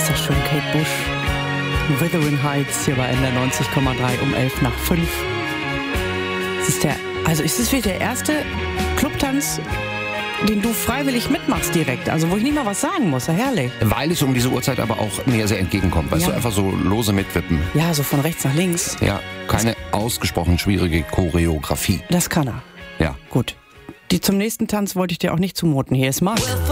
Ist das schön, Kate Bush. Wuthering Heights hier bei NDR 90,3 um 11 nach 5. Ist es wieder der erste Clubtanz, den du freiwillig mitmachst direkt, also wo ich nicht mal was sagen muss, ja herrlich. Weil es um diese Uhrzeit aber auch mir sehr entgegenkommt, weißt du, einfach so lose mitwippen. Ja, so von rechts nach links. Ja, keine ausgesprochen schwierige Choreografie. Das kann er. Ja. Gut. Zum nächsten Tanz wollte ich dir auch nicht zumuten. Hier ist Marc.